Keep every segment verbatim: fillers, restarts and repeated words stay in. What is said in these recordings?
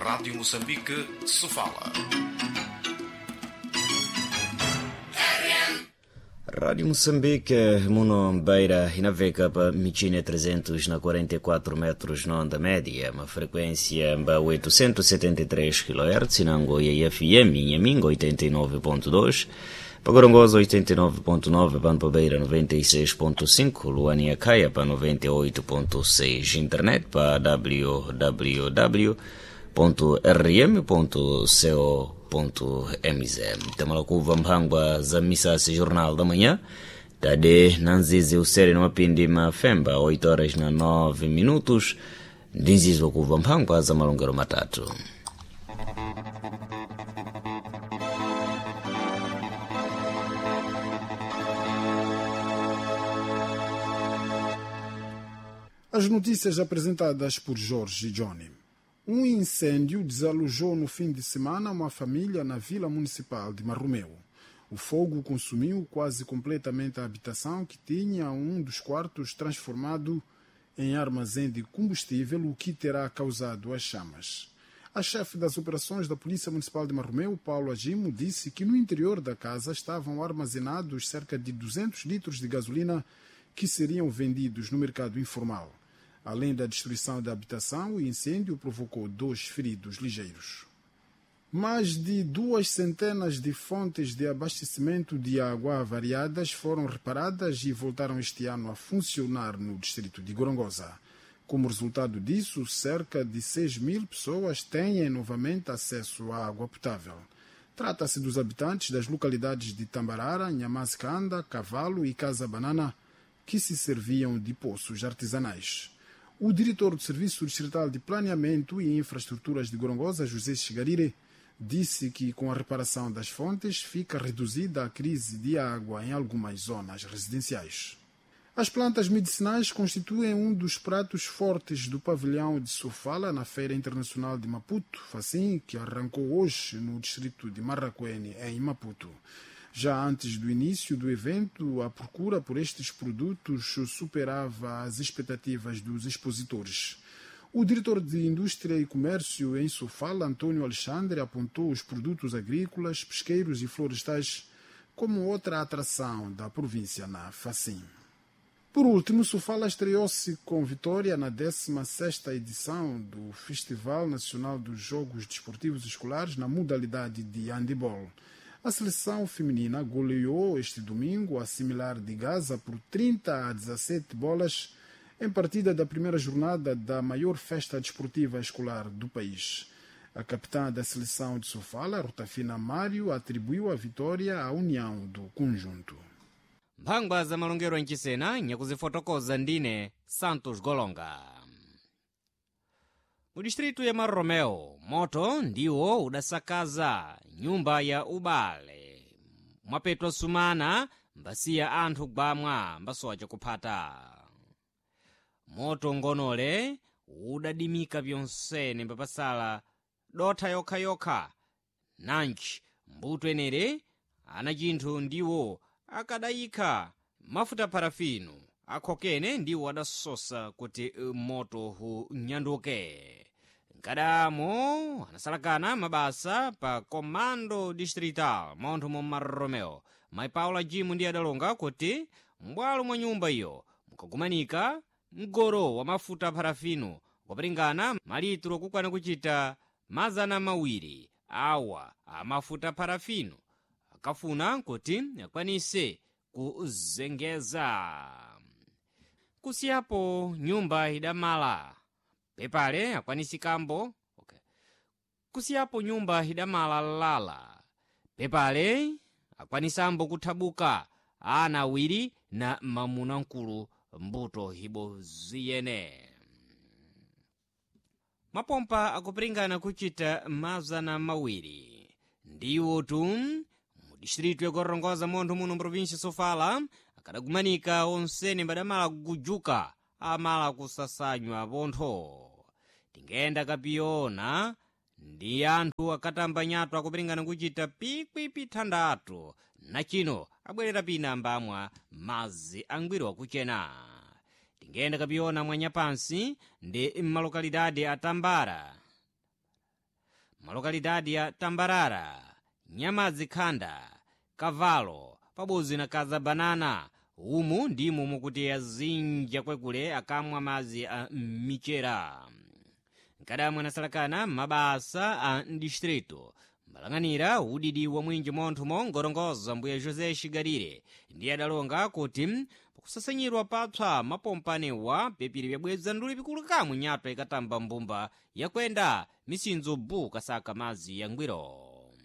Rádio Moçambique, Sofala. Rádio Moçambique, Muno Beira, inavega para Michine trezentos na quarenta e quatro metros na onda média, uma frequência para oitocentos e setenta e três kHz, na Angoia F M, Inhaminga oitenta e nove ponto dois, para Gorongosa oitenta e nove ponto nove, para Beira noventa e seis ponto cinco, Luania Caia para noventa e oito ponto seis, internet para w w w ponto r m ponto co ponto m z. Tamala kuva mphangwa za misasi jornal da manhã tade nanzizi usere no mapindi mafemba oito horas na nove minutos ndinzizo kuva mphangwa za malongero matatu. As notícias apresentadas por Jorge Johnny. Um incêndio desalojou no fim de semana uma família na vila municipal de Marromeu. O fogo consumiu quase completamente a habitação, que tinha um dos quartos transformado em armazém de combustível, o que terá causado as chamas. A chefe das operações da Polícia Municipal de Marromeu, Paulo Agimo, disse que no interior da casa estavam armazenados cerca de duzentos litros de gasolina que seriam vendidos no mercado informal. Além da destruição da habitação, o incêndio provocou dois feridos ligeiros. Mais de duas centenas de fontes de abastecimento de água variadas foram reparadas e voltaram este ano a funcionar no distrito de Gorongosa. Como resultado disso, cerca de seis mil pessoas têm novamente acesso à água potável. Trata-se dos habitantes das localidades de Tambarara, Nhamascanda, Cavalo e Casa Banana, que se serviam de poços artesanais. O diretor do Serviço Distrital de Planeamento e Infraestruturas de Gorongosa, José Chigarire, disse que com a reparação das fontes fica reduzida a crise de água em algumas zonas residenciais. As plantas medicinais constituem um dos pratos fortes do pavilhão de Sofala na Feira Internacional de Maputo, FACIM, que arrancou hoje no distrito de Marraquene, em Maputo. Já antes do início do evento, a procura por estes produtos superava as expectativas dos expositores. O diretor de Indústria e Comércio em Sofala, Antônio Alexandre, apontou os produtos agrícolas, pesqueiros e florestais como outra atração da província na FACIM. Por último, Sofala estreou-se com vitória na décima sexta edição do Festival Nacional dos Jogos Desportivos Escolares na modalidade de handebol. A seleção feminina goleou este domingo a similar de Gaza por trinta a dezassete bolas em partida da primeira jornada da maior festa desportiva escolar do país. A capitã da seleção de Sofala, Rutafina Mário, atribuiu a vitória à união do conjunto. Mphangwa za malongero enchisena nyakuzifotokoza ndine Santos Golonga. Mu distritu ya Marromeu, moto ndiwo udasakaza nyumba ya ubale mwapetwa sumana mbasiya anthu gbamwa mbasowaca kuphata. Moto ngonole udadimika pyonsene mbapasala dotha yokhayokha nanji mbuto enere ana chinthu ndiwo akadayikha mafuta parafino akhokene ndiwo adasosa kuti moto unyanduke. Nkadamo anasalakana mabasa pa Komando Distrital montho mu Marromeu. Mai Paula Jimu ndi adalonga kuti mbwalo mwa nyumba iyo mukagumanika mgoro wa mafuta parafino kupringana malitiro kukwana kuchita mazana mawiri awa a mafuta parafino akafuna kuti akwanise kuzengeza. Kusiyapo nyumba idamala pepale akwanisikamo okay. Kusiyapo nyumba idamala lala pepale akwanisambo kuthabuka ana awiri na mamuna nkulu mbuto hibo ziyene. Mapompa akupringana kuchita mazana mawiri ndiwo tu mu distritu ya Gorongosa montho muno província Sofala akadagumanika onsene mbadamala kujuka amala kusasanywa pontho. Tingenda kapiona ndi anthu akatamba nyato akupringana kuchita pikwi pithandatu na chino abwerera pina mbamwa mazi angwiro kuchena. Tingenda kapiona mwanya pansi ndi malokalidade atambara malokalidadi ya Tambarara, Nyamadzi Khanda, Kavalo pabodzi na Kazabanana. Umu ndimo mukuti azinja kwekule akamwa madzi a michera. Nkadamwe anasalakana mabasa a distrito mbalang'anira udidi wa mwinji monthumo ngorongoza mbuya José Shigarire ndiye adalonga kuti pakusasanyirwa papsa mapompanewa pepiri byabweza nduli pikulu kamwe nyato ikatamba mbumba yakwenda misinzo bu kasaka madzi ya ngwiro.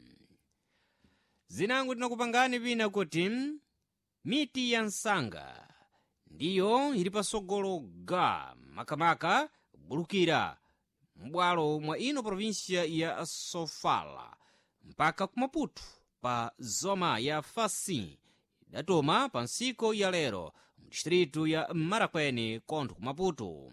Zinango tinakupangani pina kuti miti ya nsanga ndiyo ili pasogolo ga makamaka bulukira m'bwalo mwa ino provinsia ya Sofala mpaka ku Maputo pa zoma ya Fasi idatoma pa nsiko ya lero mdistritu ya Marakwene kontho ku Maputo.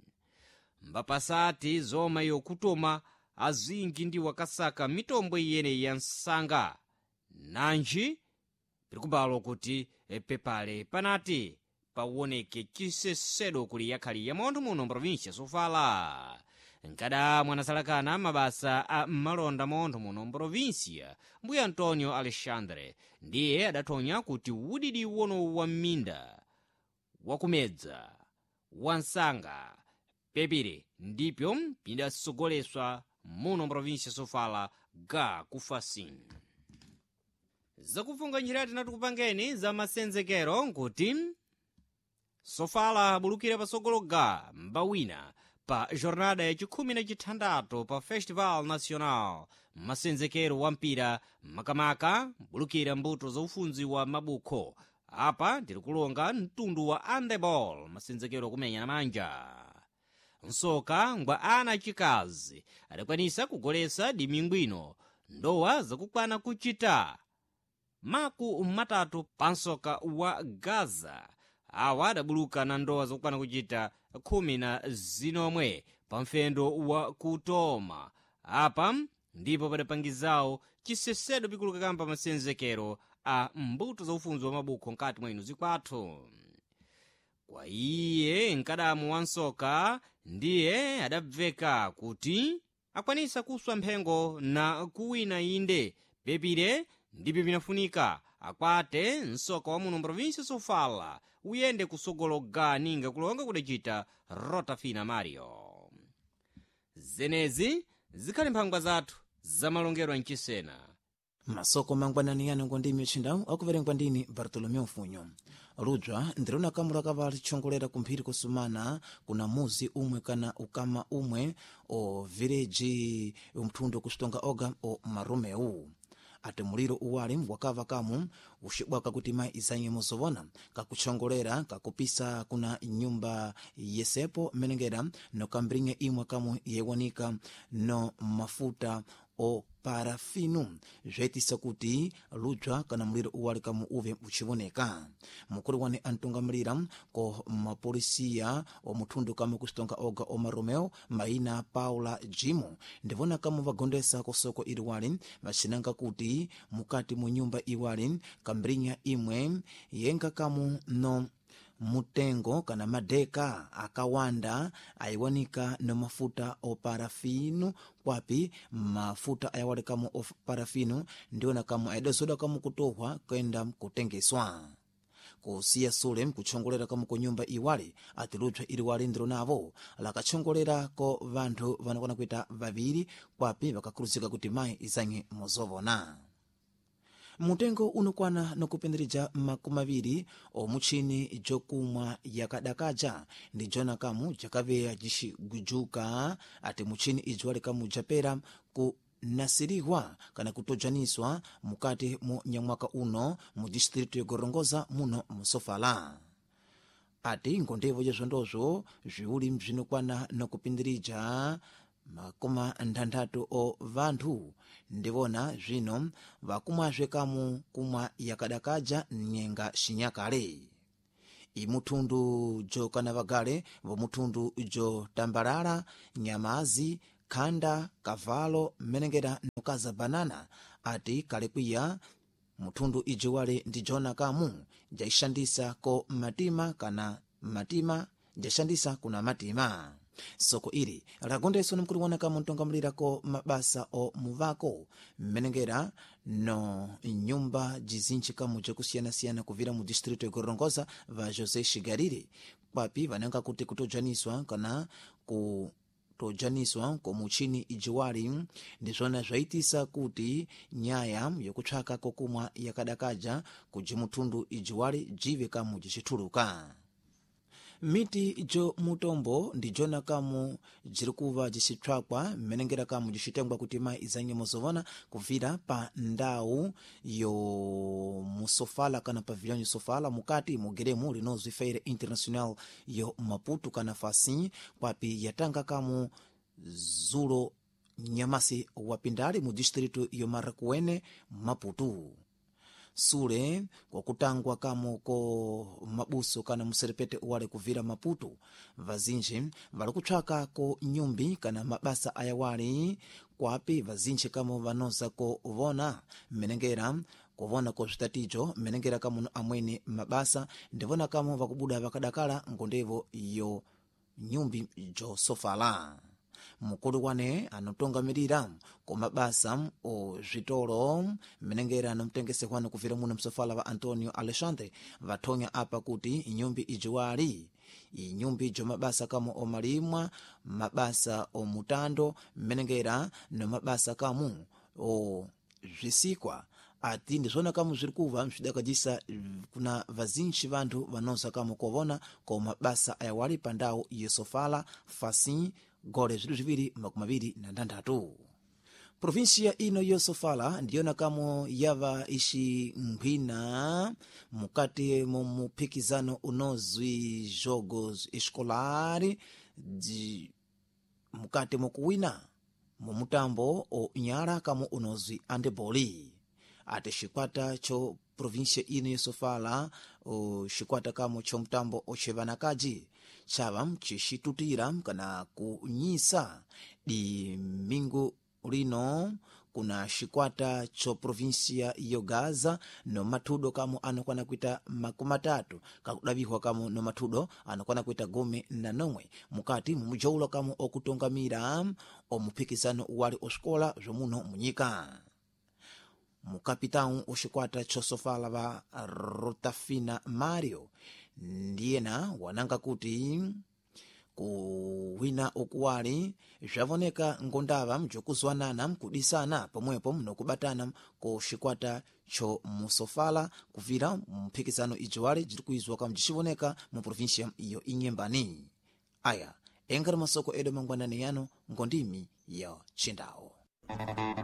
Mbapasati zoma yokutoma azingi ndi wakasaka mitombo iyene ya nsanga nanji pirikubalo kuti pepale panati pawoneke chisesedo kuli yakhali ya montho muno provinsia Sofala. Nkadamwe anasalakana mabasa a malonda montho muno provinsia mbuya Antonio Alexandre ndiye adathonya kuti udidi wono wa minda wakumedza wansanga pepire ndipyo pidasogoleswa muno provinsia Sofala ga kufasin. Zakufunga njira tinatukupangeni za masenzekero nkuti Sofala bulukira pasogolo ga mbawina pa jornada ya chikhumi na chithandatu pa Festival Nacional masenzekero wa mpira makamaka bulukira mbuto za ufunzi wa mabukho. Apa tirikulonga mtundu wa handeball masenzekero kumenya na manja. Nsoka ngwa ana chikazi adakwanisa kugolesa dimingwino ndowa zakukwana kuchita maku matatu pansoka wa Gaza. Awa adabuluka na ndowa zakukwana kuchita khumi na zinomwe pa mfendo wa kutoma. Apa ndipo padapangizawo chisesedo pikuluka kamba masenzekero a mbuto za ufunzi wa mabukho nkati mwa ino zikwathu. Kwa iye nkadamu wansoka ndiye adabveka kuti akwanisa kuswa mphengo na kuwina inde pepire ndipo pinafunika akwate nsoka wa muno provinsia Sofala uyende kusogolo ga ninga kulonga kudachita rota fina Mario. Zenezi zikhali mphangwa zathu za malongero a mchisena. Masoko mangwanani yanongo ndi michindawu akuverengwa ndini Bartolomeu Funyo. Ludzwa ndirona kamula kavali chongolera kumphiri kusumana kuna muzi umwe kana ukama umwe o village umthundu kustonga oga o Marumeu. Ate muliro uwali wakava kamu ushibwaka kuti mai izanye muzovona kakuchongolera kakupisa kuna nyumba yesepo menengera no kambringe imwe kamu yewanika no mafuta o parafinu zvetisa kuti ludzwa kana muliro uwali kamu uve uchivoneka. Mukuru wane antungamulira ko mapolisia o muthundu kamu kustonga oga o Marumeu maina Paula Jimo ndivona kamu vagondesa kosoko iliwali vacinanga kuti mukati mu nyumba iwali kambrinya imwe yenga kamu no mutengo kana madeka akawanda aiwanika no mafuta o parafinu kwapi mafuta ayawale kamu o parafinu ndiona kamu aidazoda kamu kutohwa kwenda kutengeswa. Kusiya sule kuchongolera kamu ku nyumba iwali atiludzwa iliwali ndiro navo lakachongolera ko vanthu vanokwana kuita vaviri kwapi vakakhuluzika kuti mai izanye muzovona. Mutengo unokwana nokupenderija makumi maviri o muchini jokumwa yakadakaja ndi jona kamu jakaveya jishigujuka ati muchini ijwale kamu japera ku nasiriwa kana kutojaniswa mukati mu nyamwaka uno mu distritu yogorongoza muno musofala. Ati ngondevo jazondozo zviuli mzinokwana nokupindirija makoma ndandatu o vanthu ndivona zvino vakumwazve kamu kumwa yakadakaja nyenga shinyakale. Imuthundu jo kana vagale vomuthundu jo Tambarara, Nyamazi, Khanda, Kavalo, menengera nokaza banana ati kale kwiya muthundu ijiwale ndi jona kamu jaishandisa ko matima kana matima jashandisa kuna matima. soko ili lagondeso nimkuliwoneka muntongamulirako mabasa o muvako mmenengera no nyumba jizinchikamu jakusiyana-siyana kuvira mu distrito ikurongoza va José Shigariri papi vananga kuti kutojaniswa kana ku tojaniswa komuchini ijiwali ndizona zvaitisa kuti nyaya yokutsvaka kokumwa yakadakaja kujimutundu ijiwali jive kamu jicituluka. Miti jo mutombo ndijona kamu jirikuva jisitsvakwa mmenengera kamu jicitengwa kuti mai izanyemo zovona kuvira pa ndau yo musofala kana pavilhão yo sofala mukati mugeremu linozwi Feira Internacional yo Maputo kana fasi papi yatanga kamu zulo nyamasi wapindali mu distrito yo Maracuene Maputo. Sule kwa kutangwa kamo ko mabuso kana muserepete wale kuvira Maputo vazinji vala kutsvaka ko nyumbi kana mabasa ayawali kwapi vazinji kamo vanoza ko vona mmenengera kuvona ko zvitatijo mmenengera kamo amwene mabasa ndivona kamo vakubuda vakadakala ngondevo yo nyumbi jo sofala. Mukulu wane anotongamirira ko mabasa o zvitolo mmenengera anomtengesekwana kuvira muno msofala va Antonio Alexandre vathonya apa kuti inyumbi ijiwali inyumbi jo mabasa kamo o malimwa mabasa o mutando mmenengera no mabasa kamo o zvisikwa ati ndizvona kamu zviri kuva mzvidakajisa kuna vazinji vantu vanoza kamu kovona ko mabasa ayawali pandau yesofala fasi gole zviru zviviri makumi maviri na ndandatu. Provinsia ino yosofala ndiyona kamo yava ishi mphina mukati mumupikizano unozwi jogos escolari mukati mukuwina mumutambo o nyara kamo unozwi andeboli. Ate shikwata cho provinsia ino yosofala o shikwata kamo cho mtambo o chevanakaji chava mchishitutira kana kunyisa di mingu lino kuna shikwata cho provinsia yo Gaza no matudo kamo anokwana kuita makumatatu kakudabihwa kamo no matudo anokwana kuita gome na nomwe mukati mumujaulo kamo okutongamira omupikizano wali oskola zomuno munyika. Mukapitão oshikwata chosofala va Rotafina Mario ndiyena wananga kuti kuwina okuwali zvavoneka ngondava mjokuzwanana mkudisana pomwepo mnokubatana ko shikwata cho musofala kuvira mpikizano ijiwali jirikuizwa kam jishivoneka mu provinsia iyo inyembani. Aya engara masoko edo mangwanani yano ngondimi ya chindao.